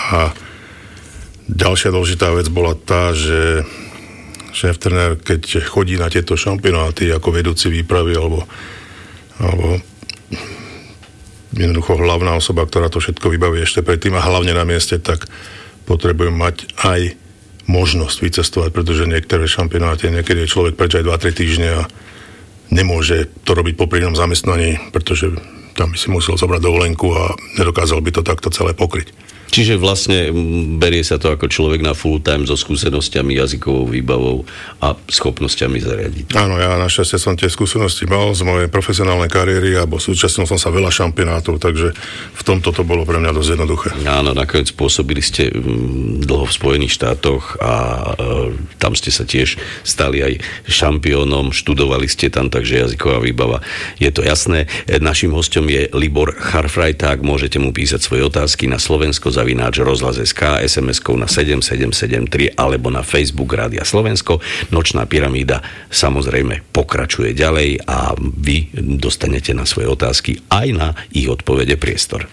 A ďalšia dôležitá vec bola tá, že šéf-trenér, keď chodí na tieto šampionáty ako vedúci výpravy alebo jednoducho hlavná osoba, ktorá to všetko vybaví ešte predtým a hlavne na mieste, tak potrebujem mať aj možnosť vycestovať, pretože niektoré šampionáty, niekedy je človek preč aj 2-3 týždne a nemôže to robiť popri inom zamestnaní, pretože tam by si musel zobrať dovolenku a nedokázal by to takto celé pokryť. Čiže vlastne berie sa to ako človek na full time so skúsenosťami, jazykovou výbavou a schopnosťami zariadiť. Áno, ja našťastie som tie skúsenosti mal z mojej profesionálnej kariéry a súčasnil som sa veľa šampionátov, takže v tomto to bolo pre mňa dosť jednoduché. Áno, nakoniec pôsobili ste dlho v Spojených štátoch a tam ste sa tiež stali aj šampiónom, študovali ste tam, takže jazyková výbava. Je to jasné. Naším hosťom je Libor Charfrajták, môžete mu písať svoje otázky na slovensko@rozhlas.sk, SMS-kou na 7773 alebo na Facebook Rádia Slovensko. Nočná pyramída samozrejme pokračuje ďalej a vy dostanete na svoje otázky aj na ich odpovede priestor.